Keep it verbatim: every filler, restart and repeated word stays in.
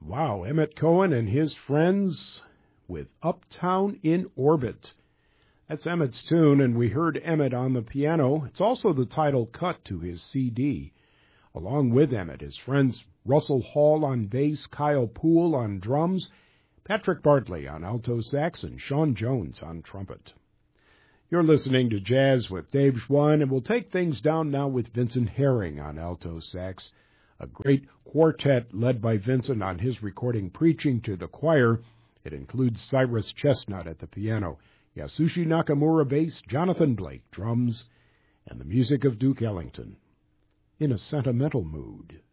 Wow, Emmett Cohen and his friends with Uptown in Orbit. That's Emmett's tune, and we heard Emmett on the piano. It's also the title cut to his C D. Along with Emmett, his friends Russell Hall on bass, Kyle Poole on drums, Patrick Bartley on alto sax, and Sean Jones on trumpet. You're listening to Jazz with Dave Schwann, and we'll take things down now with Vincent Herring on alto sax, a great quartet led by Vincent on his recording Preaching to the Choir. It includes Cyrus Chestnut at the piano, Yasushi Nakamura bass, Jonathan Blake drums, and the music of Duke Ellington. In a sentimental mood.